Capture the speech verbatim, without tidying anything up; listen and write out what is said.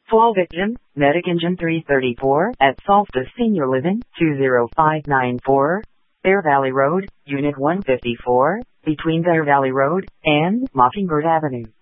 Fall victim, Medic Engine three thirty-four at Solstice Senior Living, two zero five nine four, Bear Valley Road, Unit one fifty-four, between Bear Valley Road and Mockingbird Avenue.